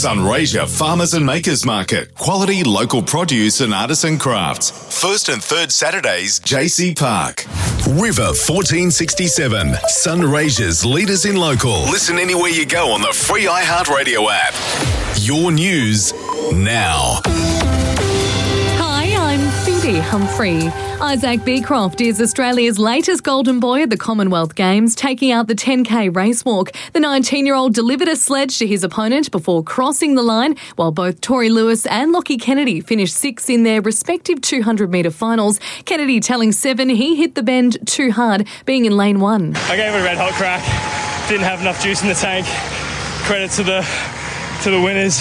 Sunraysia Farmers and Makers Market. Quality local produce and artisan crafts. First and third Saturdays, JC Park. River 1467. Sunraysia's leaders in local. Listen anywhere you go on the free iHeartRadio app. Your news now. Hi, I'm Phoebe Humphrey. Isaac Beecroft is Australia's latest golden boy at the Commonwealth Games, taking out the 10K race walk. The 19-year-old delivered a sledge to his opponent before crossing the line, while both Tori Lewis and Lockie Kennedy finished sixth in their respective 200-metre finals. Kennedy telling Seven he hit the bend too hard, being in lane one. I gave it a red hot crack. Didn't have enough juice in the tank. Credit to the winners.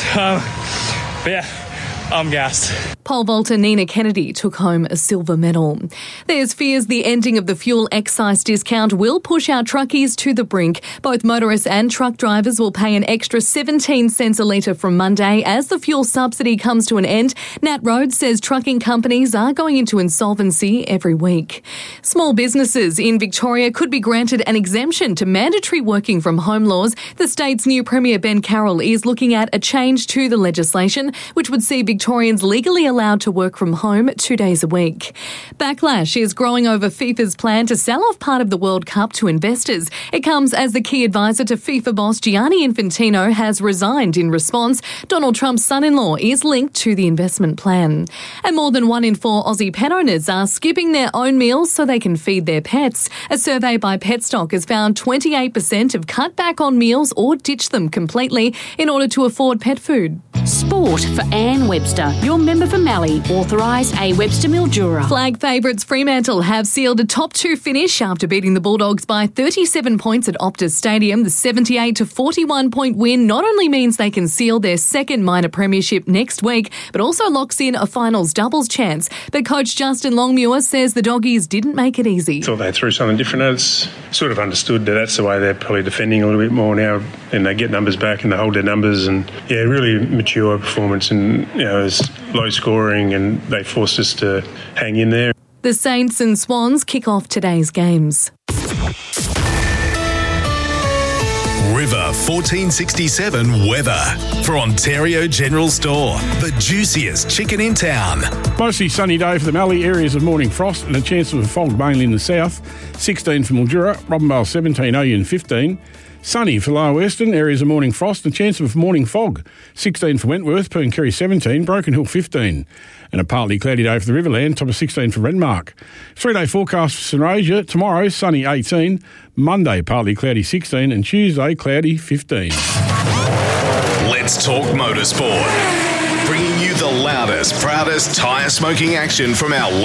But yeah, I'm gassed. Pole vaulter Nina Kennedy took home a silver medal. There's fears the ending of the fuel excise discount will push our truckies to the brink. Both motorists and truck drivers will pay an extra 17 cents a litre from Monday as the fuel subsidy comes to an end. Nat Rhodes says trucking companies are going into insolvency every week. Small businesses in Victoria could be granted an exemption to mandatory working from home laws. The state's new Premier Ben Carroll is looking at a change to the legislation, which would see Victorians legally allowed to work from home 2 days a week. Backlash is growing over FIFA's plan to sell off part of the World Cup to investors. It comes as the key advisor to FIFA boss Gianni Infantino has resigned in response. Donald Trump's son-in-law is linked to the investment plan. And more than 1 in 4 Aussie pet owners are skipping their own meals so they can feed their pets. A survey by Petstock has found 28% have cut back on meals or ditched them completely in order to afford pet food. Sport for Anne Webster, your member for Mallee, authorised A. Webster Mildura. Flag favourites Fremantle have sealed a top 2 finish after beating the Bulldogs by 37 points at Optus Stadium. The 78-41 point win not only means they can seal their second minor premiership next week, but also locks in a finals doubles chance. But coach Justin Longmuir says the Doggies didn't make it easy. Thought they threw something different. It's sort of understood that that's the way they're probably defending a little bit more now, and they get numbers back and they hold their numbers, and really mature performance, and it's low scoring, and they forced us to hang in there. The Saints and Swans kick off today's games. River 1467 weather for Ontario General Store, the juiciest chicken in town. Mostly sunny day for the Mallee, areas of morning frost and a chance of a fog mainly in the south. 16 for Mildura, Robinvale 17, Oyen 15. Sunny for Lower Western, areas of morning frost and chance of morning fog. 16 for Wentworth, Pooncarie 17, Broken Hill 15. And a partly cloudy day for the Riverland, top of 16 for Renmark. 3-day forecast for Sunraysia, tomorrow sunny 18, Monday partly cloudy 16 and Tuesday cloudy 15. Let's talk motorsport. Bringing you the loudest, proudest tyre smoking action from our